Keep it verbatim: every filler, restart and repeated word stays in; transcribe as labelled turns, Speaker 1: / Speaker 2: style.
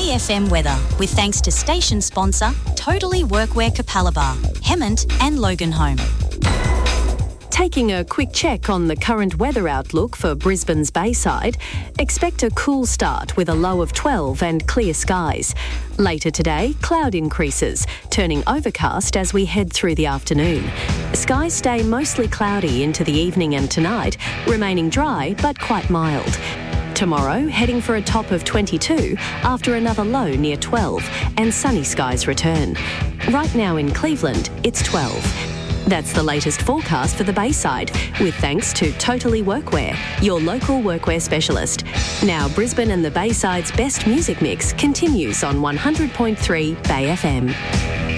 Speaker 1: Bay F M weather with thanks to station sponsor Totally Workwear Capalaba, Hemmant and Loganholme.
Speaker 2: Taking a quick check on the current weather outlook for Brisbane's Bayside, expect a cool start with a low of twelve and clear skies. Later today, cloud increases, turning overcast as we head through the afternoon. Skies stay mostly cloudy into the evening and tonight, remaining dry but quite mild. Tomorrow, heading for a top of twenty-two after another low near twelve, and sunny skies return. Right now in Cleveland, it's twelve. That's the latest forecast for the Bayside, with thanks to Totally Workwear, your local workwear specialist. Now Brisbane and the Bayside's best music mix continues on one hundred point three Bay F M.